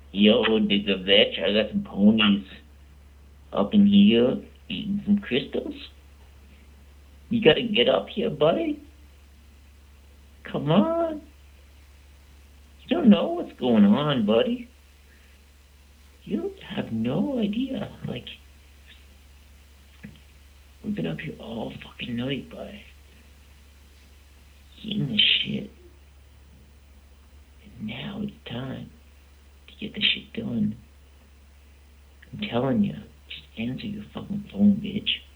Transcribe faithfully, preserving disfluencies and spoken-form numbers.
Yo, nigga vetch, I got some ponies up in here eating some crystals. You gotta get up here, buddy. Come on. You don't know what's going on, buddy. You have no idea. Like, we've been up here all fucking night, buddy. Eating this shit. And now it's time to get this shit done. I'm telling you, just answer your fucking phone, bitch.